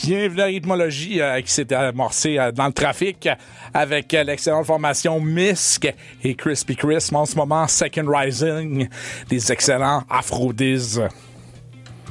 Bienvenue à Rythmologie qui s'est amorcée dans le trafic avec l'excellente formation Misk et Crispy Chris. En ce moment, Second Rising, des excellents Afro-Diz.